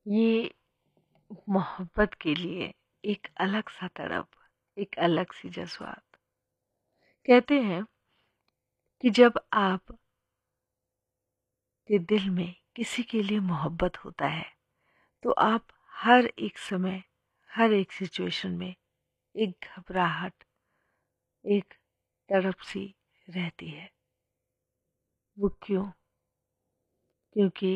ये मोहब्बत के लिए एक अलग सा तड़प, एक अलग सी जज्बात। कहते हैं कि जब आप के दिल में किसी के लिए मोहब्बत होता है तो आप हर एक समय, हर एक सिचुएशन में एक घबराहट, एक तड़प सी रहती है। वो क्यों? क्योंकि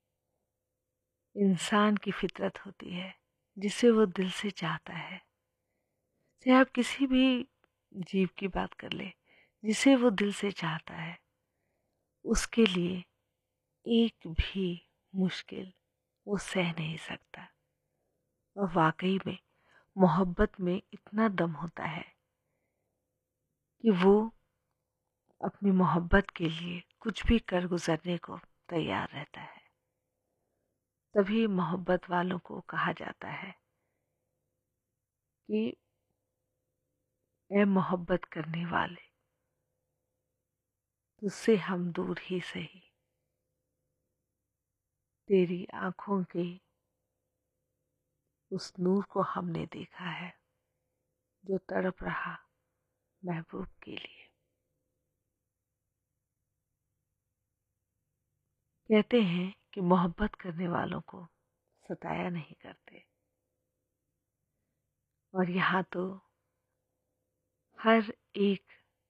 इंसान की फितरत होती है जिसे वो दिल से चाहता है। चाहे आप किसी भी जीव की बात कर ले, जिसे वो दिल से चाहता है, उसके लिए एक भी मुश्किल वो सह नहीं सकता। और वाकई में मोहब्बत में इतना दम होता है कि वो अपनी मोहब्बत के लिए कुछ भी कर गुजरने को तैयार रहता है। तभी मोहब्बत वालों को कहा जाता है कि ए मोहब्बत करने वाले, तुझसे हम दूर ही सही, तेरी आंखों के उस नूर को हमने देखा है जो तड़प रहा महबूब के लिए। कहते हैं कि मोहब्बत करने वालों को सताया नहीं करते। और यहाँ तो हर एक